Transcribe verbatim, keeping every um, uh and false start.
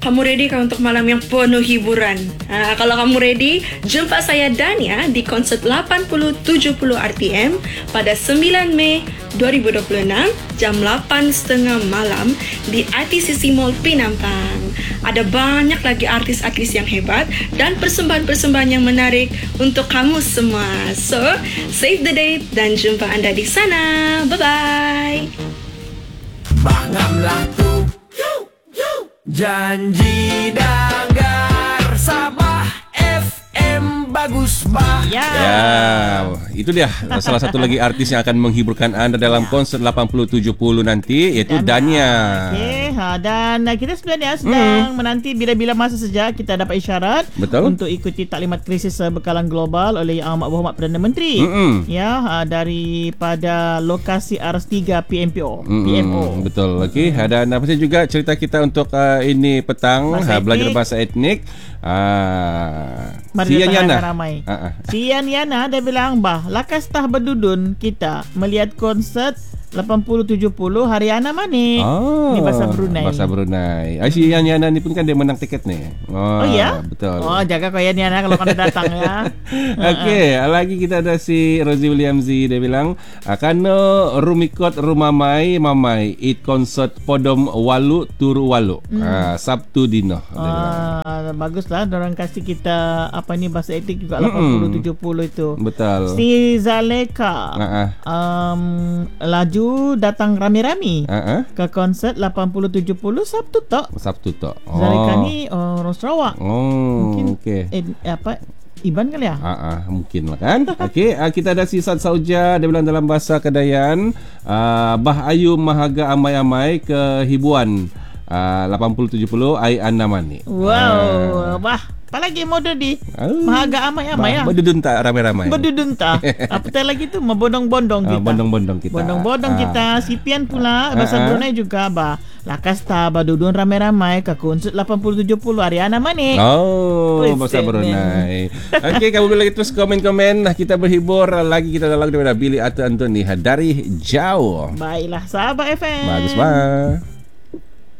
Kamu ready kan untuk malam yang penuh hiburan? Ha, kalau kamu ready, jumpa saya Dania di konsert lapan puluh tujuh puluh R P M pada sembilan Mei dua ribu dua puluh enam jam lapan tiga puluh malam di I T C C Mall Penampang. Ada banyak lagi artis-artis yang hebat dan persembahan-persembahan yang menarik untuk kamu semua. So, save the date dan jumpa anda di sana. Bye-bye. Bangamlah tu janji Danggar Sabah F M bagus bah. Ya. Ya, itu dia salah satu lagi artis yang akan menghiburkan anda dalam konser lapan puluh tujuh puluh nanti, iaitu Dania. Okey, ha, dan uh, kita sebenarnya sedang hmm. menanti bila-bila masa saja kita dapat isyarat Betul. untuk ikuti taklimat krisis berkalan global oleh Yang Amat Berhormat Perdana Menteri. Mm-mm. Ya, uh, daripada lokasi Aras tiga P M P O. Mm-mm. P M O. Betul. Okey, dan apa saja juga cerita kita untuk uh, ini petang, Bahasa ha, belajar etnik. bahasa etnik. Ah, Mari Sian datang Yana. ramai. Ah, ah. Sian Yana dia bilang, bah, lakas tah berdudun kita melihat konsert lapan puluh tujuh puluh Haryana Manik. Oh, Ni bahasa Brunei. Bahasa Brunei. Ah, si Yan Yana ni pun kan dia menang tiket ni. Oh, Oh ya? Betul. Oh, jaga kau Yan Yana kalau kau datang ya. Okey, lagi kita ada si Rosie Williams. Dia bilang, "Kano rumikot rumah mai mamai it konsert podom walu turu walu." Hmm. Ah, Sabtu dino. Dia bilang. Ah, baguslah dorang kasih kita apa ni bahasa etik juga Mm-mm. lapan puluh tujuh puluh itu. Betul. Si Zaleka Ah, ah. um, laju datang rami-rami Ah, ah. ke konsert lapan puluh tujuh puluh Sabtu tok. Sabtu tok. Zaleka ni uh, orang Sarawak. Oh, Mungkin okey. eh, apa Iban kali ya? Ah, ah, mungkin lah kan. Okey, ah, kita ada si Sad Sauja. Dia bilang dalam bahasa Kedayan, ah, bah ayu mahaga amai-amai ke hibuan ah, lapan puluh tujuh puluh ai anamani. Wow, bah, apa lagi mode di? Ah. Mahaga amai-amai ya. Berdudun tak ramai-ramai. Berdudun tak? Apa lagi tu? Membondong-bondong Ah, kita. bondong-bondong kita. Bondong-bondong Ah. kita. Sipian pula bahasa Ah, ah. Brunei juga bah. Lakas ta badudun ramai-ramai ke konsert lapan puluh tujuh puluh Haryana Manik. Oh, Wih, bahasa set, Brunei. Okey, kamu boleh terus komen-komen. Nah, kita berhibur lagi, kita ada lagu daripada Billy Atau Anthony dari jauh. Baiklah sahabat F M. Bagus banget.